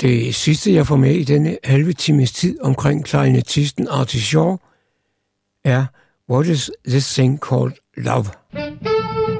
Det sidste, jeg får med i denne halve times tid omkring klarinettisten Artie Shaw, er What is this thing called love?